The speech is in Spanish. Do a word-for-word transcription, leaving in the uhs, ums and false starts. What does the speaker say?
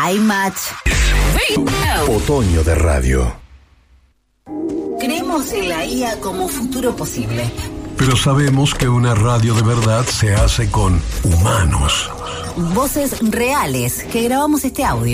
iMatch. Otoño de radio. Creemos en la I A como futuro posible. Pero sabemos que una radio de verdad se hace con humanos. Voces reales que grabamos este audio.